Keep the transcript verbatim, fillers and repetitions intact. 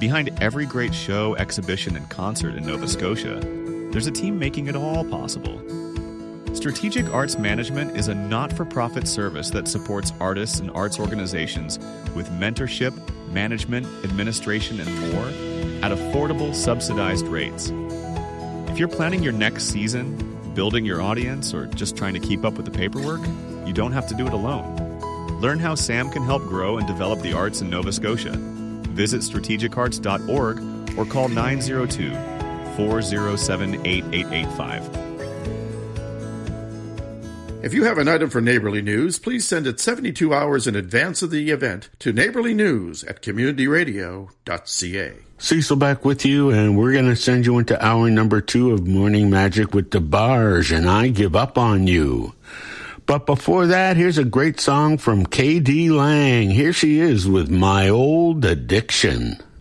Behind every great show, exhibition, and concert in Nova Scotia, there's a team making it all possible. Strategic Arts Management is a not-for-profit service that supports artists and arts organizations with mentorship, management, administration, and more at affordable, subsidized rates. If you're planning your next season, building your audience, or just trying to keep up with the paperwork, you don't have to do it alone. Learn how SAM can help grow and develop the arts in Nova Scotia. Visit strategic arts dot org or call nine zero two, four zero seven, eight eight eight five. If you have an item for Neighborly News, please send it seventy-two hours in advance of the event to neighborly news at community radio dot c a. Cecil back with you, and we're going to send you into hour number two of Morning Magic with DeBarge, and I Give Up on You. But before that, here's a great song from K D Lang. Here she is with My Old Addiction.